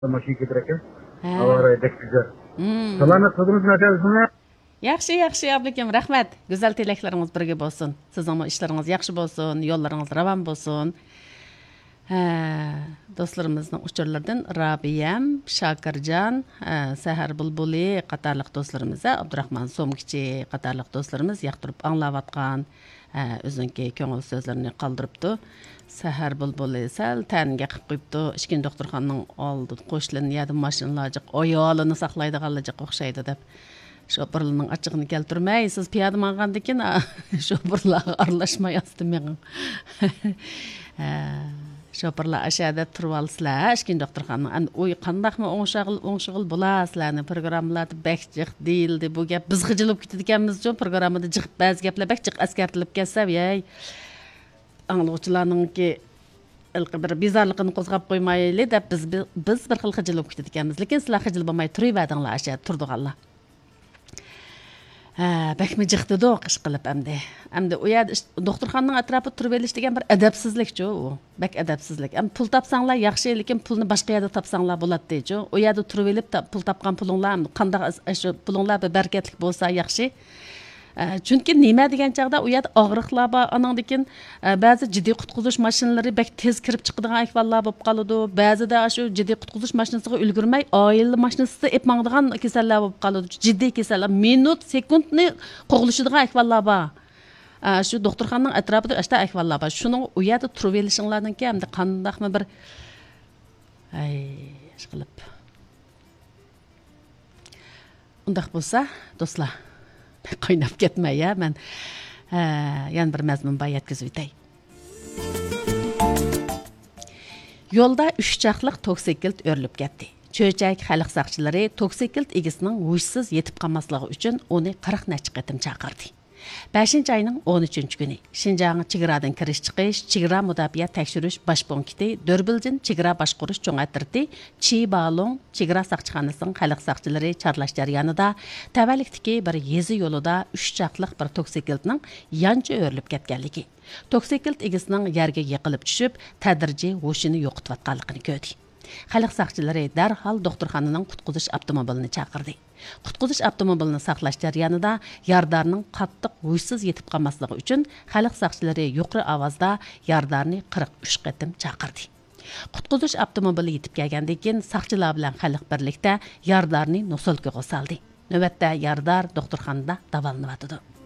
Maşın getirerken. Ha. Avara edek güzel. Selamet sözünüz ne dersiniz? Yaxshi, ablekim, rahmat. Go'zal tilaklaringiz birga bo'lsin. Sizning ishlaringiz yaxshi bo'lsin, yo'llaringiz ravon bo'lsin. Do'stlarimizning uchurlardan Rabiyam, Shakirjon, Sahar Bulbuli qatorliq do'stlarimiz, Abdurahmon Somkichi qatorliq do'stlarimiz yoqtirib anglayotgan o'zinki ko'ngil so'zlarini qoldiribdi. Sahar Bulbuli sal tanga qilib qo'yibdi. Ishkin doktorxonaning oldida qo'shilgan yadi mashinalarga ayolini saqlaydiganlarga o'xshaydi deb. Şoförlüğünün açığını keltirmey, siz piyada mağandikin, şoförlüğe arlaşmayasdı men. Şoförlüğe aşağıda turvalısılar, işkin doktorxanın, oy qandaqmı oңşağıl bulasılarını programlarda bekçik değildi, bu gap biz gıcılıp gittikemiz için programda cıqıp bazı gaplar bekçik askertilip kesse, yey, anlıqçılarının ki, bir bizarlıqını qozgap qoymaylı da biz bir xil gıcılıp gittikemiz, lekin sizlar gıcılıp olmay turuyverdiңlar aşağıda turduqallar. Bakma jıqtıdı o qış qilib əmdi. Əmdi o yerdə doktorxananın ətrafı turub eliş degan bir ədəbsizlikçi o. Bak ədəbsizlik. Pul tapsanlar yaxşı, lekin pulni başqa yerdə tapsanlar bo'ladi deydi. O yerdə turub elib pul tapqan pulinglar qandaq shu pulinglar bir barakatlik bo'lsa yaxshi. Çünki nima degan chaqda u yerda og'riqlar bor, anandikin ba'zi jiddiy qutqizish mashinalari bak tez kirib chiqadigan ahvollar bo'lib qoladi. Ba'zida shu jiddiy qutqizish mashinasiga ulgurmay, oila mashinasida epmangdigan kasallar bo'lib qoladi. Jiddiy kasallar minut, sekundni qo'g'ilishadigan ahvollar bor. Shu doktorxonaning atrofida ashta ahvollar bor. Shuni u yerda turib elishinglardan keyin hamda qandaqmi bir qilib. Undaq bo'lsa, do'stlar, qaynab ketmay, men yana bir mazmun bor yetkazib o'tay. Yo'lda 3 chaqliq toksikilt o'rilib ketdi. Cho'chak xalq saqchilari toksikilt egisining hushsiz yetib qolmasligi uchun uni 40 necha qatim chaqirdi. 5-ayning 13-kuni Şinjan chegaradan kirish chiqish, chegara mudofaa tekshirish bosh punkti Dörbiljin chegara boshqarish cho'ngatirdi. Chibalong chegara saqchixonasining xalq saqchilari charlash jarayonida tavallikdagi bir yezi yo'lida 3 chaqliq bir toksikiltning yancha o'rilib ketganligi. Toksikilt egisining yerga yiqilib tushib, tadrijiy hushini yo'qotayotganligini ko'rdi. Xalq saqchilari darhol doktorxonaning qutqizish avtomobilini chaqirdi. Qutqizish avtomobilini saqlash jarayonida yardarning qattiq hushsiz yetib qolmasligi uchun xalq saqchilari yuqori ovozda yardarni 43 qatim chaqirdi. Qutqizish avtomobili yetib kelgandan keyin saqchilar bilan xalq birlikda yardarni nosolkaga soldi. Navbatda yardar doktorxonada davolanyotdi.